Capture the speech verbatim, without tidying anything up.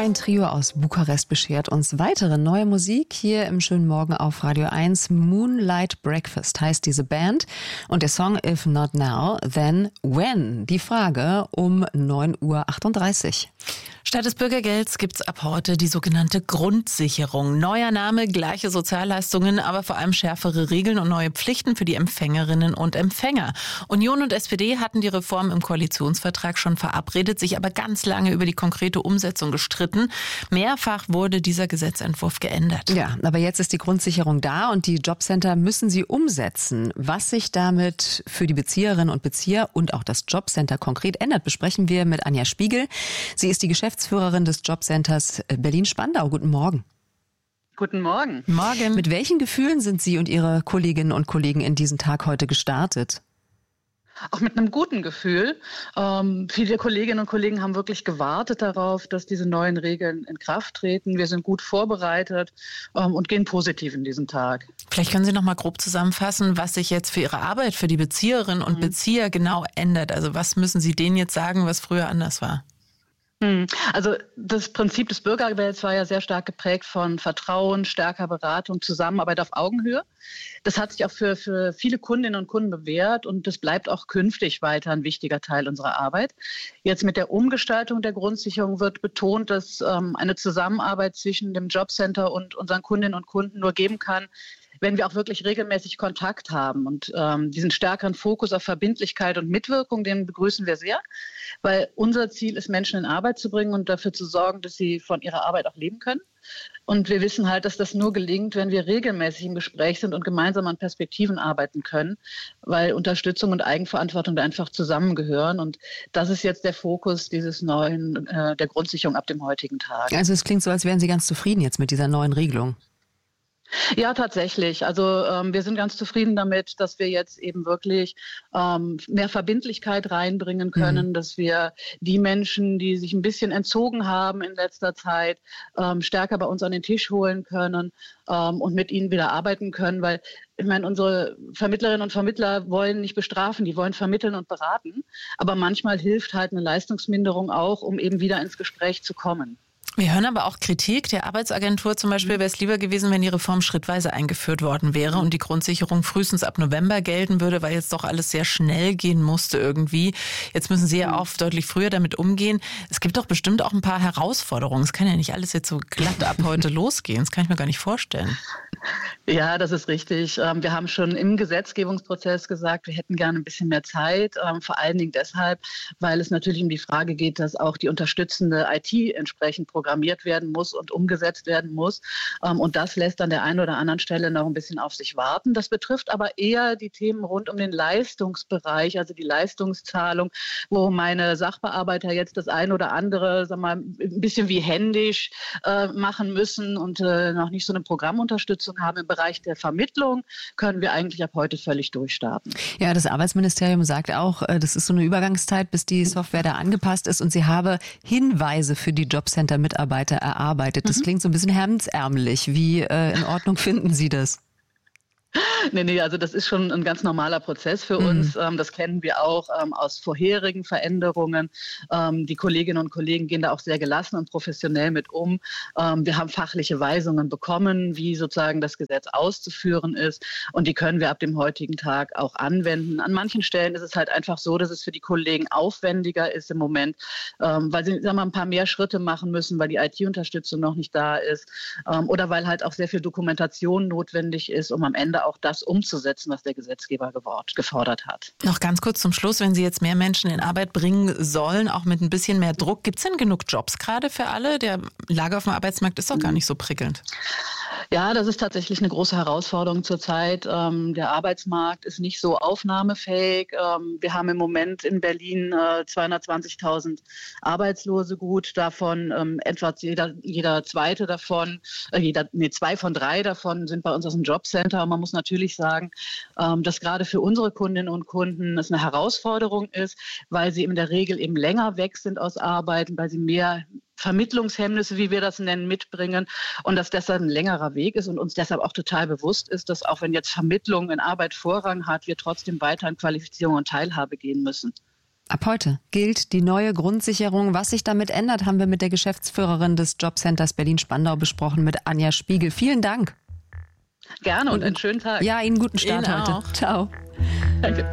Ein Trio aus Bukarest beschert uns weitere neue Musik hier im schönen Morgen auf Radio eins. Moonlight Breakfast heißt diese Band und der Song If Not Now, Then When? Die Frage um neun Uhr achtunddreißig. Statt des Bürgergelds gibt's ab heute die sogenannte Grundsicherung. Neuer Name, gleiche Sozialleistungen, aber vor allem schärfere Regeln und neue Pflichten für die Empfängerinnen und Empfänger. Union und S P D hatten die Reform im Koalitionsvertrag schon verabredet, sich aber ganz lange über die konkrete Umsetzung gestritten. Mehrfach wurde dieser Gesetzentwurf geändert. Ja, aber jetzt ist die Grundsicherung da und die Jobcenter müssen sie umsetzen. Was sich damit für die Bezieherinnen und Bezieher und auch das Jobcenter konkret ändert, besprechen wir mit Anja Spiegel. Sie ist die Geschäftsführerin des Jobcenters Berlin-Spandau. Guten Morgen. Guten Morgen. Morgen. Mit welchen Gefühlen sind Sie und Ihre Kolleginnen und Kollegen in diesen Tag heute gestartet? Auch mit einem guten Gefühl. Ähm, viele Kolleginnen und Kollegen haben wirklich gewartet darauf, dass diese neuen Regeln in Kraft treten. Wir sind gut vorbereitet ähm, und gehen positiv in diesen Tag. Vielleicht können Sie noch mal grob zusammenfassen, was sich jetzt für Ihre Arbeit, für die Bezieherinnen und mhm. Bezieher genau ändert. Also was müssen Sie denen jetzt sagen, was früher anders war? Also das Prinzip des Bürgergelds war ja sehr stark geprägt von Vertrauen, stärker Beratung, Zusammenarbeit auf Augenhöhe. Das hat sich auch für, für viele Kundinnen und Kunden bewährt und das bleibt auch künftig weiter ein wichtiger Teil unserer Arbeit. Jetzt mit der Umgestaltung der Grundsicherung wird betont, dass ähm, eine Zusammenarbeit zwischen dem Jobcenter und unseren Kundinnen und Kunden nur geben kann, wenn wir auch wirklich regelmäßig Kontakt haben. Und ähm, diesen stärkeren Fokus auf Verbindlichkeit und Mitwirkung, den begrüßen wir sehr, weil unser Ziel ist, Menschen in Arbeit zu bringen und dafür zu sorgen, dass sie von ihrer Arbeit auch leben können. Und wir wissen halt, dass das nur gelingt, wenn wir regelmäßig im Gespräch sind und gemeinsam an Perspektiven arbeiten können, weil Unterstützung und Eigenverantwortung da einfach zusammengehören. Und das ist jetzt der Fokus dieses neuen, äh, der Grundsicherung ab dem heutigen Tag. Also es klingt so, als wären Sie ganz zufrieden jetzt mit dieser neuen Regelung. Ja, tatsächlich. Also ähm, wir sind ganz zufrieden damit, dass wir jetzt eben wirklich ähm, mehr Verbindlichkeit reinbringen können, mhm. dass wir die Menschen, die sich ein bisschen entzogen haben in letzter Zeit, ähm, stärker bei uns an den Tisch holen können ähm, und mit ihnen wieder arbeiten können, weil ich meine, unsere Vermittlerinnen und Vermittler wollen nicht bestrafen, die wollen vermitteln und beraten, aber manchmal hilft halt eine Leistungsminderung auch, um eben wieder ins Gespräch zu kommen. Wir hören aber auch Kritik der Arbeitsagentur. Zum Beispiel wäre es lieber gewesen, wenn die Reform schrittweise eingeführt worden wäre und die Grundsicherung frühestens ab November gelten würde, weil jetzt doch alles sehr schnell gehen musste irgendwie. Jetzt müssen Sie ja auch deutlich früher damit umgehen. Es gibt doch bestimmt auch ein paar Herausforderungen. Es kann ja nicht alles jetzt so glatt ab heute losgehen. Das kann ich mir gar nicht vorstellen. Ja, das ist richtig. Wir haben schon im Gesetzgebungsprozess gesagt, wir hätten gerne ein bisschen mehr Zeit. Vor allen Dingen deshalb, weil es natürlich um die Frage geht, dass auch die unterstützende I T entsprechend programmiert werden muss und umgesetzt werden muss. Und das lässt an der einen oder anderen Stelle noch ein bisschen auf sich warten. Das betrifft aber eher die Themen rund um den Leistungsbereich, also die Leistungszahlung, wo meine Sachbearbeiter jetzt das ein oder andere, sag mal, ein bisschen wie händisch äh, machen müssen und äh, noch nicht so eine Programmunterstützung haben. Im Bereich der Vermittlung können wir eigentlich ab heute völlig durchstarten. Ja, das Arbeitsministerium sagt auch, das ist so eine Übergangszeit, bis die Software da angepasst ist und sie habe Hinweise für die Jobcenter-Mitarbeiter erarbeitet. Das mhm. klingt so ein bisschen hemdsärmelig. Wie äh, in Ordnung finden Sie das? Nee, nee, also das ist schon ein ganz normaler Prozess für uns. Mhm. Das kennen wir auch aus vorherigen Veränderungen. Die Kolleginnen und Kollegen gehen da auch sehr gelassen und professionell mit um. Wir haben fachliche Weisungen bekommen, wie sozusagen das Gesetz auszuführen ist. Und die können wir ab dem heutigen Tag auch anwenden. An manchen Stellen ist es halt einfach so, dass es für die Kollegen aufwendiger ist im Moment, weil sie, sagen wir mal, ein paar mehr Schritte machen müssen, weil die I T-Unterstützung noch nicht da ist. Oder weil halt auch sehr viel Dokumentation notwendig ist, um am Ende auch das umzusetzen, was der Gesetzgeber gefordert hat. Noch ganz kurz zum Schluss, wenn Sie jetzt mehr Menschen in Arbeit bringen sollen, auch mit ein bisschen mehr Druck, gibt es denn genug Jobs gerade für alle? Der Lage auf dem Arbeitsmarkt ist doch gar nicht so prickelnd. Ja, das ist tatsächlich eine große Herausforderung zurzeit. Ähm, der Arbeitsmarkt ist nicht so aufnahmefähig. Ähm, wir haben im Moment in Berlin äh, zweihundertzwanzigtausend Arbeitslose gut, davon ähm, etwa jeder, jeder zweite davon, äh, jeder, nee, zwei von drei davon sind bei uns aus dem Jobcenter. Und man muss natürlich sagen, ähm, dass gerade für unsere Kundinnen und Kunden es eine Herausforderung ist, weil sie in der Regel eben länger weg sind aus Arbeiten, weil sie mehr Vermittlungshemmnisse, wie wir das nennen, mitbringen und dass deshalb ein längerer Weg ist und uns deshalb auch total bewusst ist, dass auch wenn jetzt Vermittlung in Arbeit Vorrang hat, wir trotzdem weiter in Qualifizierung und Teilhabe gehen müssen. Ab heute gilt die neue Grundsicherung. Was sich damit ändert, haben wir mit der Geschäftsführerin des Jobcenters Berlin-Spandau besprochen, mit Anja Spiegel. Vielen Dank. Gerne und einen schönen Tag. Ja, Ihnen guten Start Ihnen heute. auch. Ciao. Danke.